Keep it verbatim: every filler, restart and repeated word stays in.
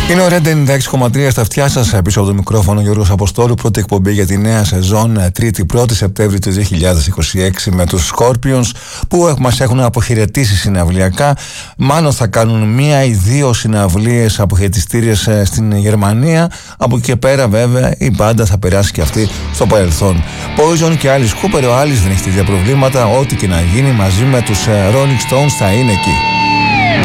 Είναι ο Red ενενήντα έξι κόμμα τρία στα αυτιά σας, πίσω από το μικρόφωνο Γιώργος Αποστόλου. Πρώτη εκπομπή για τη νέα σεζόν, Τρίτη πρώτη Σεπτέμβρη του δύο χιλιάδες είκοσι έξι, με τους Scorpions που μας έχουν αποχαιρετήσει συναυλιακά. Μάλλον θα κάνουν μία ή δύο συναυλίες αποχαιρετιστήριες στην Γερμανία. Από εκεί και πέρα, βέβαια, η μπάντα θα περάσει και αυτή στο παρελθόν. Poison και Alice Cooper, ο Alice δεν έχει τέτοια προβλήματα. Ό,τι και να γίνει μαζί με τους Rolling Stones θα είναι εκεί.